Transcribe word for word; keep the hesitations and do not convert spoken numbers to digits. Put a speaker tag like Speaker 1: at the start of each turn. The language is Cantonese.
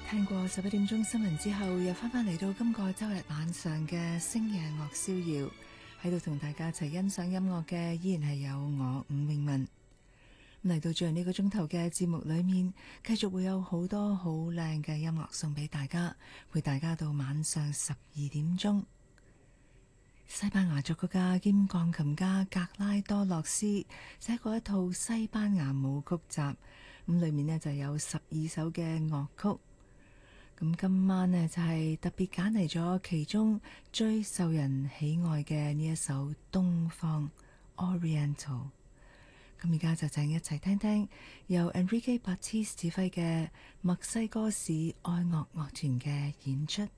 Speaker 1: 聽過十一點鐘新聞之後，又翻返嚟到今個周日晚上嘅星夜樂逍遙，喺度同大家一齊欣賞音樂嘅依然係有我伍詠雯。嚟到最後呢個鐘頭嘅節目裏面，繼續會有好多好靚嘅音樂送俾大家，陪大家到晚上十二點鐘。西班牙作曲家兼鋼琴家格拉多洛斯寫過一套西班牙舞曲集，咁裏面呢就有十二首嘅樂曲。咁今晚呢，就係特別揀嚟咗其中最受人喜愛嘅呢一首東方 Oriental。咁而家就請一齊聽聽由 Enrique Bartis 指揮嘅墨西哥市愛樂樂團嘅演出。